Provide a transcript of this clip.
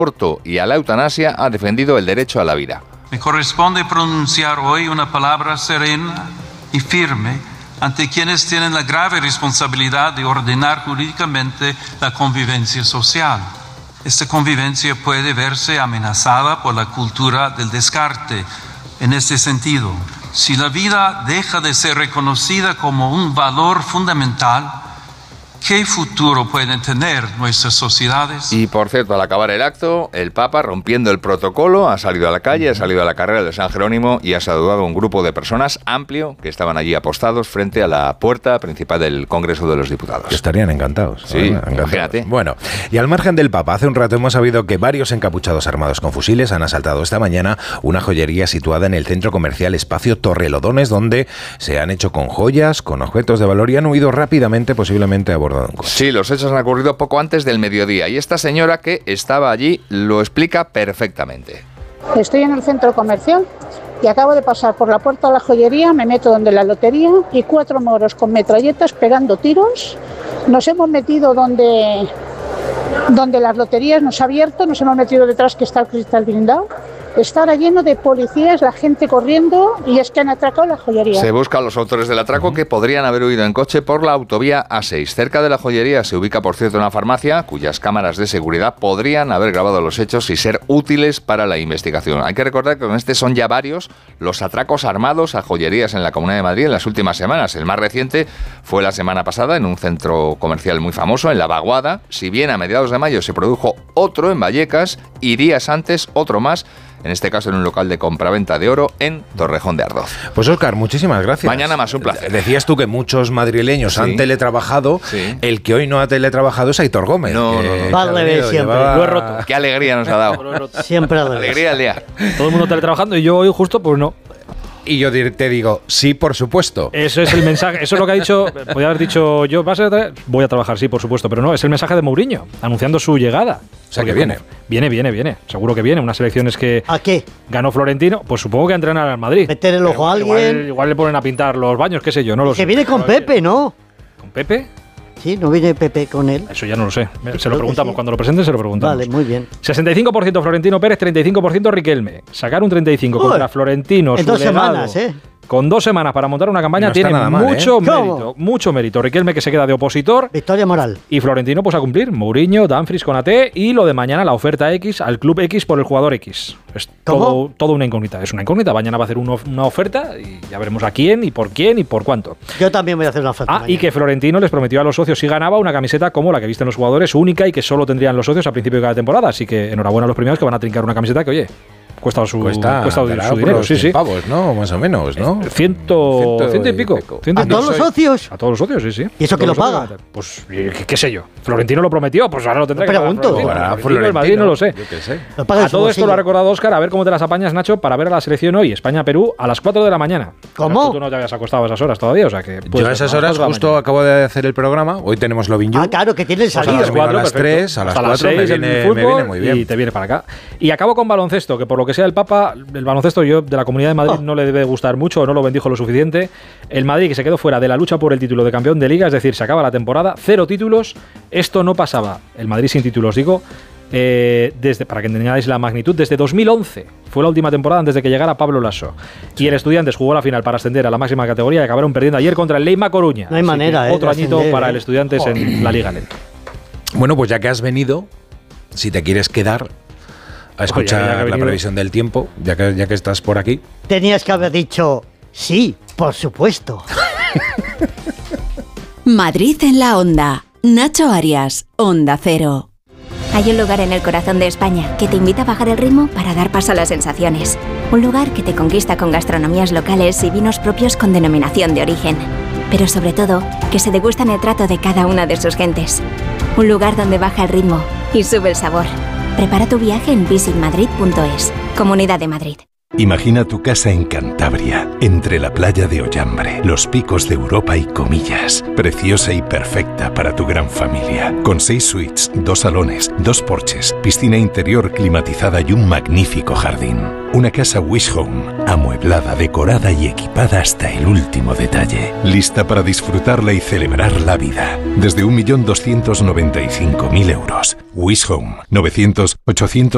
aborto y a la eutanasia, ha defendido el derecho a la vida. Me corresponde pronunciar hoy una palabra serena y firme ante quienes tienen la grave responsabilidad de ordenar jurídicamente la convivencia social. Esta convivencia puede verse amenazada por la cultura del descarte. En este sentido, si la vida deja de ser reconocida como un valor fundamental, ¿qué futuro pueden tener nuestras sociedades? Y por cierto, al acabar el acto, el Papa, rompiendo el protocolo, ha salido a la calle, ha salido a la carrera de San Jerónimo y ha saludado a un grupo de personas amplio que estaban allí apostados frente a la puerta principal del Congreso de los Diputados. Que estarían encantados. Sí, imagínate. Bueno, y al margen del Papa, hace un rato hemos sabido que varios encapuchados armados con fusiles han asaltado esta mañana una joyería situada en el centro comercial Espacio Torrelodones, donde se han hecho con joyas, con objetos de valor y han huido rápidamente, posiblemente a bordo. Sí, los hechos han ocurrido poco antes del mediodía y esta señora que estaba allí lo explica perfectamente. Estoy en el centro comercial y acabo de pasar por la puerta de la joyería, me meto donde la lotería y 4 moros con metralletas pegando tiros. Nos hemos metido donde las loterías nos ha abierto, nos hemos metido detrás que está el cristal blindado. Está ahora lleno de policías, la gente corriendo y es que han atracado la joyería. Se buscan los autores del atraco que podrían haber huido en coche por la autovía A6. Cerca de la joyería se ubica, por cierto, una farmacia cuyas cámaras de seguridad podrían haber grabado los hechos y ser útiles para la investigación. Hay que recordar que con este son ya varios los atracos armados a joyerías en la Comunidad de Madrid en las últimas semanas. El más reciente fue la semana pasada en un centro comercial muy famoso, en La Vaguada. Si bien a mediados de mayo se produjo otro en Vallecas y días antes otro más, en este caso en un local de compraventa de oro en Torrejón de Ardoz. Pues Óscar, muchísimas gracias. Mañana más, un placer. Decías tú que muchos madrileños han teletrabajado. Sí. El que hoy no ha teletrabajado es Aitor Gómez. No. Vale, siempre. Lo he roto. Qué alegría nos ha dado. Siempre alegría al día. Todo el mundo teletrabajando y yo hoy justo, pues no. Y yo te digo, sí, por supuesto. Eso es el mensaje, eso es lo que ha dicho, podría haber dicho yo, voy a trabajar, sí, por supuesto, pero no, es el mensaje de Mourinho, anunciando su llegada. O sea, que viene. Viene, seguro que viene. Unas elecciones que ¿a qué? Ganó Florentino, pues supongo que a entrenar al Madrid. Meter el ojo a alguien. Igual le ponen a pintar los baños, qué sé yo, no lo sé. Que viene con Pepe, ¿no? ¿Con Pepe? Sí, ¿no viene Pepe con él? Eso ya no lo sé. Se lo preguntamos. Sí. Cuando lo presenten se lo preguntamos. Vale, muy bien. 65% Florentino Pérez, 35% Riquelme. Sacar un 35% contra Florentino. En 2 semanas, Con 2 semanas para montar una campaña no tiene mucho mérito. Riquelme que se queda de opositor. Victoria moral. Y Florentino pues a cumplir. Mourinho, Dumfries con AT y lo de mañana la oferta X al club X por el jugador X. Es todo una incógnita. Es una incógnita. Mañana va a hacer una oferta y ya veremos a quién y por cuánto. Yo también voy a hacer una oferta. mañana. Y que Florentino les prometió a los socios si ganaba una camiseta como la que visten los jugadores, única y que solo tendrían los socios a principio de cada temporada. Así que enhorabuena a los primeros que van a trincar una camiseta que, oye, cuesta su dinero, sí. Pavos, ¿no? Más o menos, ¿no? Ciento y pico. ¿A todos los socios? A todos los socios, sí. ¿Y eso quién lo paga? Pues, qué sé yo. Florentino lo prometió, pues ahora lo tendrá que pagar. Florentino, el Madrid no lo sé. Yo qué sé. A todo esto lo ha recordado Óscar, a ver cómo te las apañas, Nacho, para ver a la selección hoy, España-Perú, a las 4 de la mañana. ¿Cómo? Tú no te habías acostado a esas horas todavía, o sea que... Yo a esas horas justo acabo de hacer el programa, hoy tenemos Lovinju. Ah, claro, que tienes pues salido. A las 3, a las 4 me viene muy bien. Y te viene para acá. Y acabo con baloncesto, que por lo que sea el Papa, el baloncesto yo de la Comunidad de Madrid no le debe gustar mucho o no lo bendijo lo suficiente. El Madrid que se quedó fuera de la lucha por el título de campeón de Liga, es decir, se acaba la temporada, 0 títulos. Esto no pasaba, el Madrid sin títulos, digo, para que entendáis la magnitud, desde 2011 fue la última temporada antes de que llegara Pablo Lasso. Y el Estudiantes jugó la final para ascender a la máxima categoría y acabaron perdiendo ayer contra el Leima Coruña. No hay manera, otro añito para el Estudiantes en la Liga Lenta. Bueno, pues ya que has venido, si te quieres quedar a escuchar la previsión del tiempo, ya que estás por aquí. Tenías que haber dicho sí, por supuesto. Madrid en la Onda. Nacho Arias, Onda Cero. Hay un lugar en el corazón de España que te invita a bajar el ritmo para dar paso a las sensaciones. Un lugar que te conquista con gastronomías locales y vinos propios con denominación de origen. Pero sobre todo, que se degustan el trato de cada una de sus gentes. Un lugar donde baja el ritmo y sube el sabor. Prepara tu viaje en visitmadrid.es. Comunidad de Madrid. Imagina tu casa en Cantabria, entre la playa de Ollambre, los picos de Europa y Comillas. Preciosa y perfecta para tu gran familia. Con 6 suites, 2 salones, 2 porches, piscina interior climatizada y un magnífico jardín. Una casa Wish Home, amueblada, decorada y equipada hasta el último detalle. Lista para disfrutarla y celebrar la vida. Desde 1.295.000 euros. Wish Home, 900 800